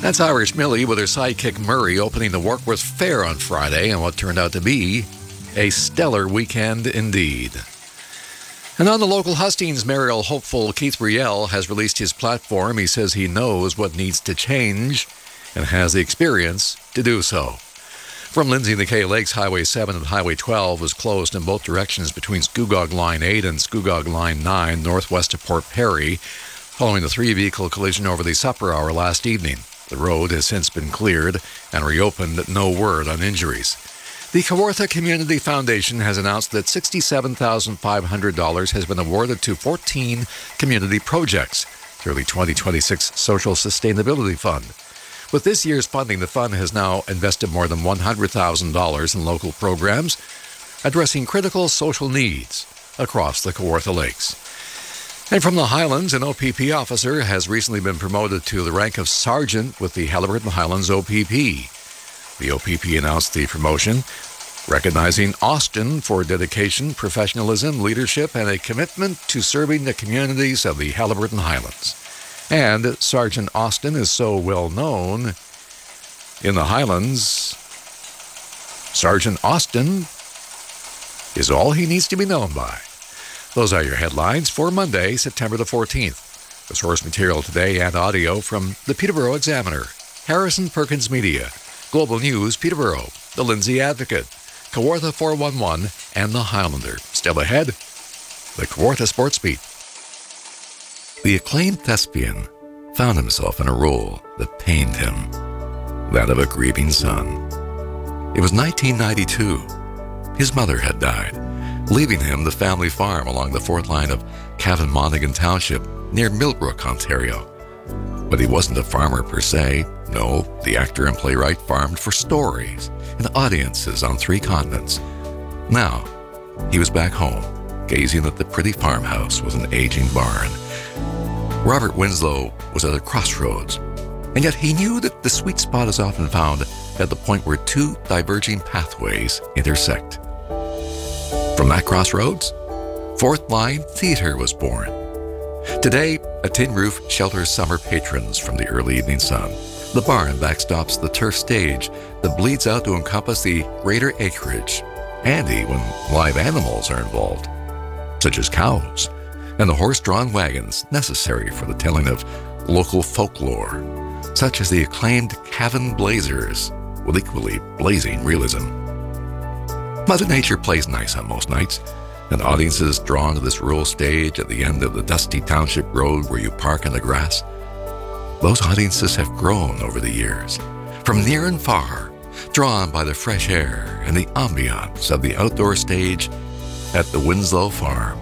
That's Irish Millie with her sidekick Murray opening the Warkworth Fair on Friday and what turned out to be a stellar weekend indeed. And on the local hustings, mayoral hopeful Keith Riel has released his platform. He says he knows what needs to change and has the experience to do so. From Lindsay and the Kay Lakes, Highway 7 and Highway 12 was closed in both directions between Scugog Line 8 and Scugog Line 9 northwest of Port Perry following the three-vehicle collision over the supper hour last evening. The road has since been cleared and reopened, no word on injuries. The Kawartha Community Foundation has announced that $67,500 has been awarded to 14 community projects through the 2026 Social Sustainability Fund. With this year's funding, the fund has now invested more than $100,000 in local programs addressing critical social needs across the Kawartha Lakes. And from the Highlands, an OPP officer has recently been promoted to the rank of sergeant with the Haliburton Highlands OPP. The OPP announced the promotion, recognizing Austin for dedication, professionalism, leadership, and a commitment to serving the communities of the Haliburton Highlands. And Sergeant Austin is so well known in the Highlands. Sergeant Austin is all he needs to be known by. Those are your headlines for Monday, September the 14th. The source material today and audio from the Peterborough Examiner, Harrison Perkins Media, Global News Peterborough, the Lindsay Advocate, Kawartha 411, and the Highlander. Still ahead, the Kawartha Sports Beat. The acclaimed thespian found himself in a role that pained him, that of a grieving son. It was 1992. His mother had died, leaving him the family farm along the fourth line of Cavan Monaghan Township near Millbrook, Ontario. But he wasn't a farmer per se. No, the actor and playwright farmed for stories and audiences on 3 continents. Now, he was back home, gazing at the pretty farmhouse with an aging barn. Robert Winslow was at a crossroads, and yet he knew that the sweet spot is often found at the point where 2 diverging pathways intersect. From that crossroads, Fourth Line Theatre was born. Today, a tin roof shelters summer patrons from the early evening sun. The barn backstops the turf stage that bleeds out to encompass the greater acreage, handy when live animals are involved, such as cows, and the horse-drawn wagons necessary for the telling of local folklore, such as the acclaimed Cavan Blazers, with equally blazing realism. Mother Nature plays nice on most nights, and audiences drawn to this rural stage at the end of the dusty township road where you park in the grass. Those audiences have grown over the years, from near and far, drawn by the fresh air and the ambiance of the outdoor stage at the Winslow Farm.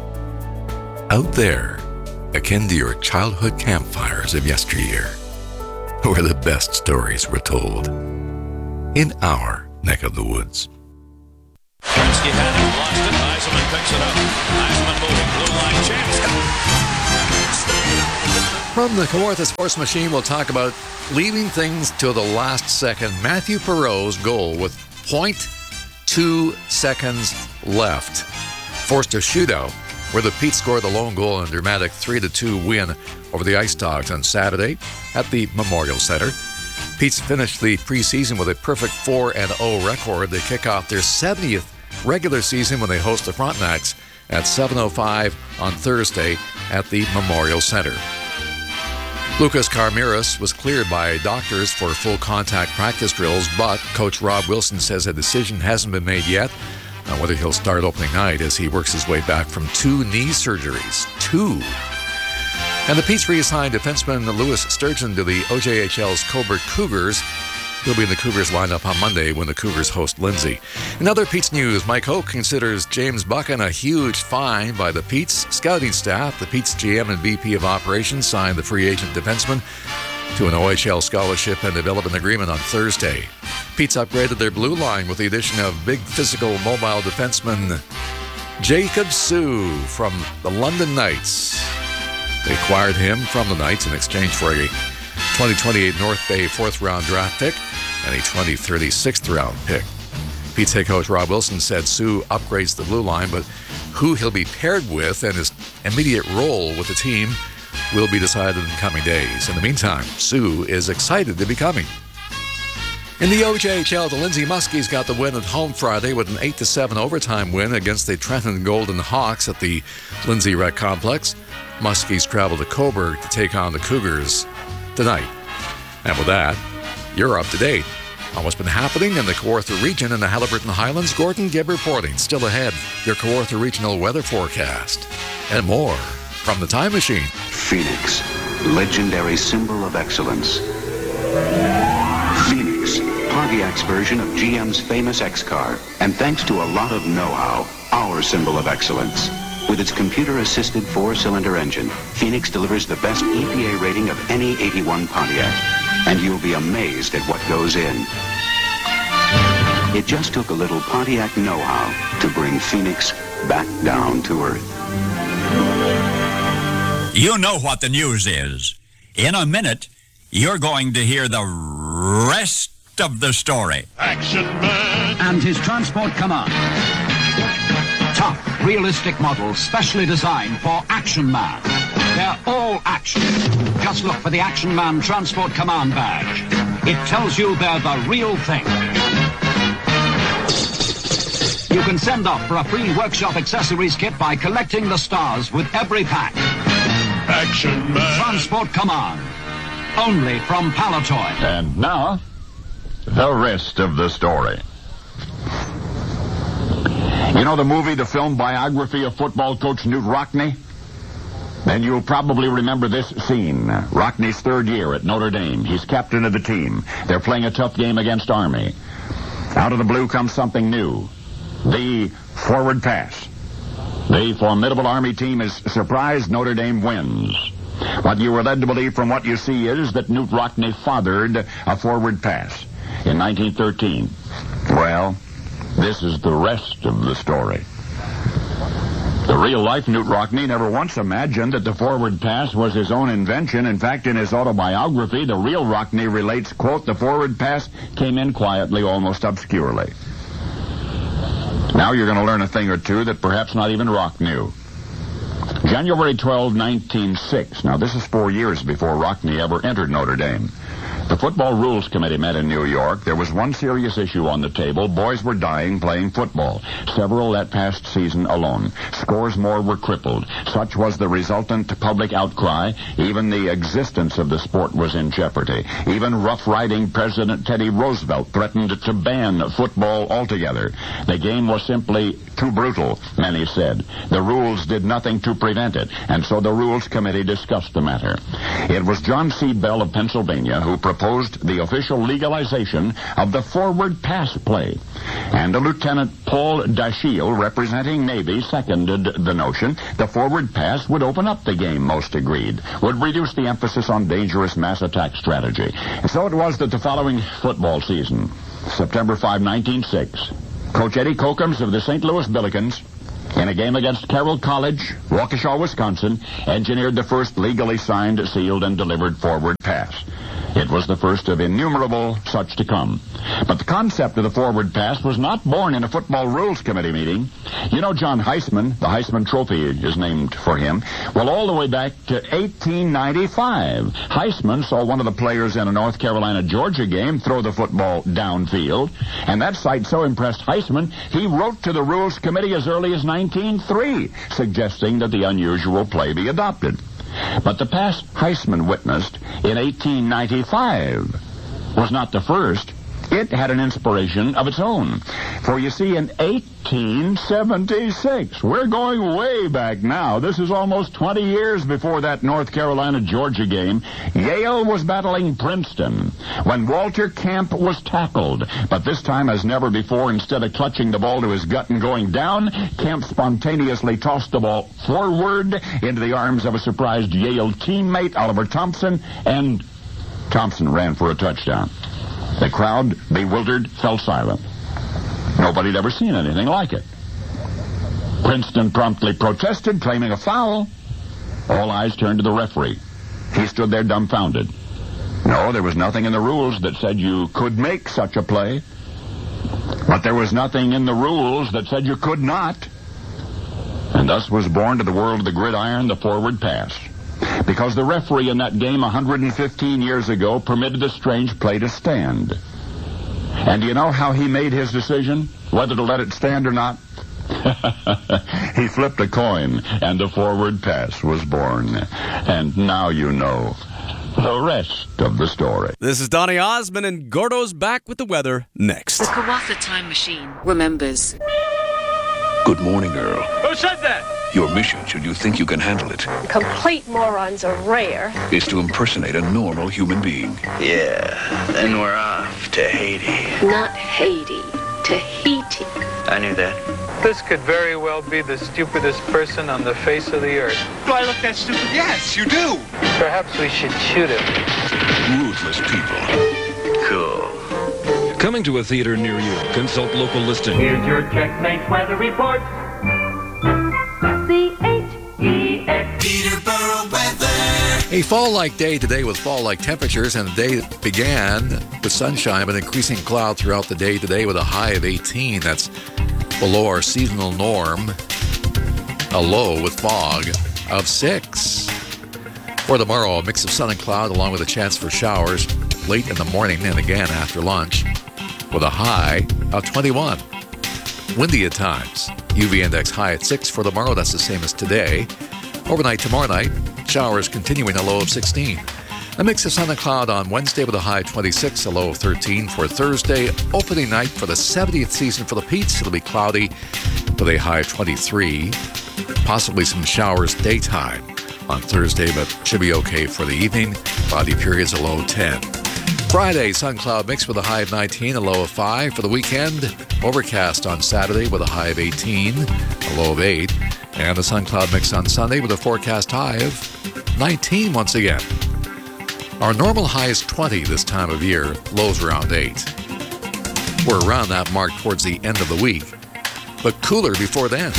Out there, akin to your childhood campfires of yesteryear, where the best stories were told, in our neck of the woods. Gretzky had it, lost it. Eisenman picks it up. Eisenman moving, blue line chance. From the Kawartha Sports Machine, we'll talk about leaving things to the last second. Matthew Perreault's goal with 0.2 seconds left forced a shootout where the Petes scored the lone goal in a dramatic 3-2 win over the Ice Dogs on Saturday at the Memorial Centre. Petes finished the preseason with a perfect 4-0 record. They kick off their 70th regular season when they host the Frontenacs at 7:05 on Thursday at the Memorial Centre. Lucas Carmiras was cleared by doctors for full contact practice drills, but Coach Rob Wilson says a decision hasn't been made yet on whether he'll start opening night as he works his way back from 2 knee surgeries. 2. And the Petes reassigned defenseman Lewis Sturgeon to the OJHL's Cobourg Cougars. He'll be in the Cougars lineup on Monday when the Cougars host Lindsay. In other Petes news, Mike Hoke considers James Buchan a huge find by the Petes scouting staff. The Petes GM and VP of Operations signed the free agent defenseman to an OHL scholarship and development agreement on Thursday. Petes upgraded their blue line with the addition of big physical mobile defenseman Jacob Sue from the London Knights. They acquired him from the Knights in exchange for a 2028 North Bay 4th-round draft pick and a 2030 6th-round pick. Pete's head coach Rob Wilson said Sue upgrades the blue line, but who he'll be paired with and his immediate role with the team will be decided in coming days. In the meantime, Sue is excited to be coming. In the OJHL, the Lindsay Muskies got the win at home Friday with an 8-7 overtime win against the Trenton Golden Hawks at the Lindsay Rec Complex. Muskies travel to Cobourg to take on the Cougars tonight. And with that, you're up to date on what's been happening in the Kawartha region and the Haliburton Highlands. Gordon Gibb reporting. Still ahead, your Kawartha regional weather forecast. And more from the Time Machine. Phoenix, legendary symbol of excellence. Phoenix, Pontiac's version of GM's famous X-Car. And thanks to a lot of know-how, our symbol of excellence. With its computer-assisted 4-cylinder engine, Phoenix delivers the best EPA rating of any 81 Pontiac. And you'll be amazed at what goes in. It just took a little Pontiac know-how to bring Phoenix back down to earth. You know what the news is. In a minute, you're going to hear the rest of the story. Action Man and his Transport Command. Tough, realistic models specially designed for Action Man. They're all action. Just look for the Action Man Transport Command badge. It tells you they're the real thing. You can send off for a free workshop accessories kit by collecting the stars with every pack. Action Man. Transport Command. Only from Palatoy. And now, the rest of the story. You know the movie, the film biography of football coach Knute Rockne? Then you'll probably remember this scene. Rockne's third year at Notre Dame. He's captain of the team. They're playing a tough game against Army. Out of the blue comes something new. The forward pass. The formidable Army team is surprised. Notre Dame wins. What you were led to believe from what you see is that Knute Rockne fathered a forward pass in 1913. Well, this is the rest of the story. The real-life Knute Rockne never once imagined that the forward pass was his own invention. In fact, in his autobiography, the real Rockne relates, quote, "The forward pass came in quietly, almost obscurely." Now you're going to learn a thing or two that perhaps not even Rock knew. January 12, 1906. Now, this is 4 years before Rockne ever entered Notre Dame. The Football Rules Committee met in New York. There was one serious issue on the table. Boys were dying playing football. Several that past season alone. Scores more were crippled. Such was the resultant public outcry. Even the existence of the sport was in jeopardy. Even rough-riding President Teddy Roosevelt threatened to ban football altogether. The game was simply too brutal, many said. The rules did nothing to prevent it, and so the Rules Committee discussed the matter. It was John C. Bell of Pennsylvania who proposed the official legalization of the forward pass play. And Lieutenant Paul Dashiell, representing Navy, seconded the notion. The forward pass would open up the game, most agreed, would reduce the emphasis on dangerous mass attack strategy. And so it was that the following football season, September 5, 1906, Coach Eddie Kokums of the St. Louis Billikens, in a game against Carroll College, Waukesha, Wisconsin, engineered the first legally signed, sealed, and delivered forward pass. It was the first of innumerable such to come. But the concept of the forward pass was not born in a Football Rules Committee meeting. You know John Heisman, the Heisman Trophy is named for him. Well, all the way back to 1895, Heisman saw one of the players in a North Carolina-Georgia game throw the football downfield, and that sight so impressed Heisman, he wrote to the Rules Committee as early as 1903, suggesting that the unusual play be adopted. But the pass Heisman witnessed in 1895 was not the first. It had an inspiration of its own. For you see, in 1876, we're going way back now. This is almost 20 years before that North Carolina-Georgia game. Yale was battling Princeton when Walter Camp was tackled. But this time, as never before, instead of clutching the ball to his gut and going down, Camp spontaneously tossed the ball forward into the arms of a surprised Yale teammate, Oliver Thompson, and Thompson ran for a touchdown. The crowd, bewildered, fell silent. Nobody had ever seen anything like it. Princeton promptly protested, claiming a foul. All eyes turned to the referee. He stood there dumbfounded. No, there was nothing in the rules that said you could make such a play. But there was nothing in the rules that said you could not. And thus was born to the world of the gridiron the forward pass. because the referee in that game 115 years ago permitted the strange play to stand. And do you know how he made his decision, whether to let it stand or not? He flipped a coin, and the forward pass was born. And now you know the rest of the story. This is Donny Osmond, and Gordo's back with the weather next. The Kawatha Time Machine remembers. Good morning, Earl. Who said that? Your mission, should you think you can handle it, Complete morons are rare. is to impersonate a normal human being. Yeah, then we're off to Haiti. Not Haiti, Tahiti. I knew that. This could very well be the stupidest person on the face of the earth. Do I look that stupid? Yes, you do. Perhaps we should shoot him. Ruthless people. Cool. Coming to a theater near you. Consult local listing. Here's your checkmate weather report. C-H-E-X. Peterborough weather. A fall-like day today with fall-like temperatures, and the day began with sunshine but increasing cloud throughout the day today with a high of 18. That's below our seasonal norm. A low with fog of 6. For tomorrow, a mix of sun and cloud along with a chance for showers late in the morning and again after lunch with a high of 21. Windy at times. UV index high at 6 for tomorrow. That's the same as today. Overnight tomorrow night, showers continuing, a low of 16. A mix of sun and cloud on Wednesday with a high 26, a low of 13 for Thursday. Opening night for the 70th season for the Peets. It'll be cloudy with a high of 23. Possibly some showers daytime on Thursday, but should be okay for the evening. Cloudy periods, a low of 10. Friday, sun cloud mix with a high of 19, a low of 5. For the weekend, overcast on Saturday with a high of 18, a low of 8. And a sun cloud mix on Sunday with a forecast high of 19 once again. Our normal high is 20 this time of year, lows around 8. We're around that mark towards the end of the week, but cooler before then.